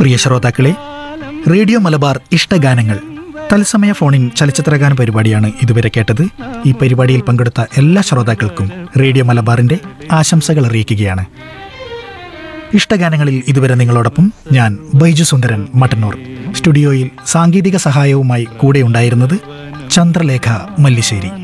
പ്രിയ ശ്രോതാക്കളെ, റേഡിയോ മലബാർ ഇഷ്ടഗാനങ്ങൾ തത്സമയ ഫോണിൻ ചലച്ചിത്രഗാന പരിപാടിയാണ് ഇതുവരെ കേട്ടത്. ഈ പരിപാടിയിൽ പങ്കെടുത്ത എല്ലാ ശ്രോതാക്കൾക്കും റേഡിയോ മലബാറിന്റെ ആശംസകൾ അറിയിക്കുകയാണ്. ഇഷ്ടഗാനങ്ങളിൽ ഇതുവരെ നിങ്ങളോടൊപ്പം ഞാൻ ബൈജു സുന്ദരൻ മട്ടന്നൂർ. സ്റ്റുഡിയോയിൽ സാങ്കേതിക സഹായവുമായി കൂടെ ഉണ്ടായിരുന്നത് ചന്ദ്രലേഖ മല്ലിശ്ശേരി.